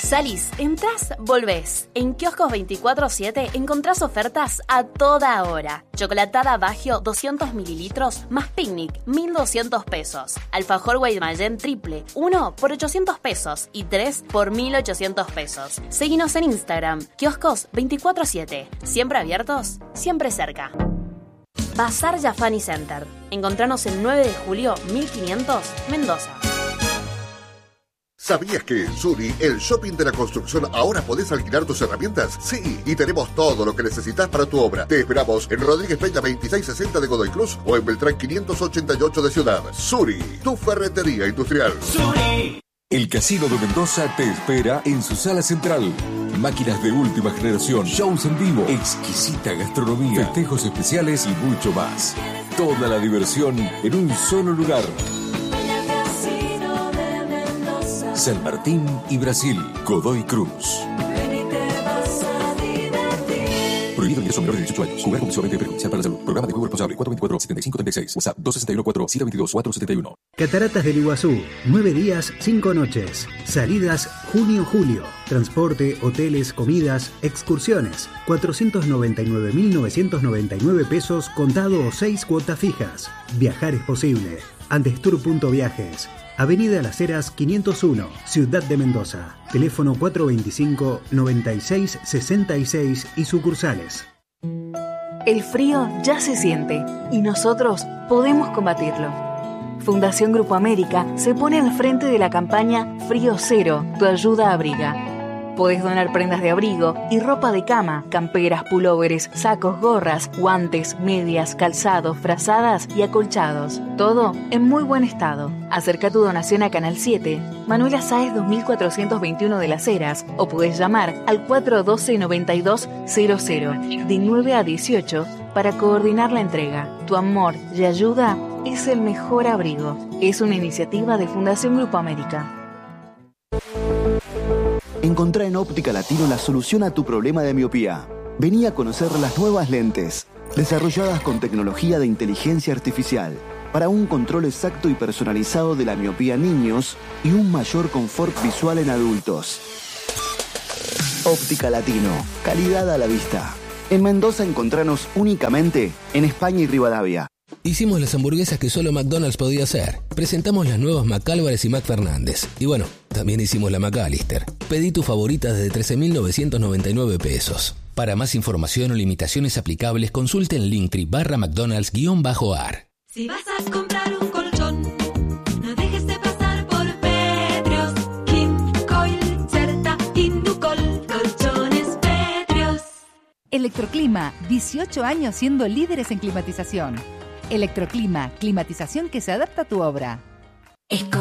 Salís, entrás, volvés. En Kioscos 24/7 encontrás ofertas a toda hora. Chocolatada Baggio 200 mililitros más picnic, 1.200 pesos. Alfajor Guaymallén triple, 1 por 800 pesos y 3 por 1.800 pesos. Seguinos en Instagram, Kioscos 24/7. Siempre abiertos, siempre cerca. Bazar Yafani Center. Encontranos el 9 de julio 1500, Mendoza. ¿Sabías que en Suri, el shopping de la construcción, ahora podés alquilar tus herramientas? Sí, y tenemos todo lo que necesitas para tu obra. Te esperamos en Rodríguez Peña 2660 de Godoy Cruz o en Beltrán 588 de Ciudad. Suri, tu ferretería industrial. Suri. El Casino de Mendoza te espera en su sala central. Máquinas de última generación, shows en vivo, exquisita gastronomía, festejos especiales y mucho más. Toda la diversión en un solo lugar. San Martín y Brasil, Godoy Cruz. Prohibido ingreso a menores de 18 años. Jugar compulsivamente perjudicial para la salud. Programa de juego responsable 424-7536. WhatsApp 261-4-722-471. Cataratas del Iguazú. 9 días, 5 noches. Salidas junio-julio. Transporte, hoteles, comidas, excursiones. 499.999 pesos contado o 6 cuotas fijas. Viajar es posible. Andestour.viajes. Avenida Las Heras 501, Ciudad de Mendoza. Teléfono 425-9666 y sucursales. El frío ya se siente y nosotros podemos combatirlo. Fundación Grupo América se pone al frente de la campaña Frío Cero, tu ayuda abriga. Podés donar prendas de abrigo y ropa de cama, camperas, pulóveres, sacos, gorras, guantes, medias, calzados, frazadas y acolchados. Todo en muy buen estado. Acerca tu donación a Canal 7, Manuela Sáez 2421 de Las Heras, o podés llamar al 412-9200 de 9 a 18 para coordinar la entrega. Tu amor y ayuda es el mejor abrigo. Es una iniciativa de Fundación Grupo América. Encontrá en Óptica Latino la solución a tu problema de miopía. Vení a conocer las nuevas lentes, desarrolladas con tecnología de inteligencia artificial, para un control exacto y personalizado de la miopía en niños y un mayor confort visual en adultos. Óptica Latino, calidad a la vista. En Mendoza encontranos únicamente en España y Rivadavia. Hicimos las hamburguesas que solo McDonald's podía hacer. Presentamos las nuevas McAlvarez y McFernández. Y bueno, también hicimos la McAllister. Pedí tu favorita desde 13.999 pesos. Para más información o limitaciones aplicables, consulte en Linktree/McDonald's_AR. Si vas a comprar un colchón, no dejes de pasar por Petrios. King, Coil, Certa, Inducol, colchones Petrios. Electroclima, 18 años siendo líderes en climatización. Electroclima, climatización que se adapta a tu obra.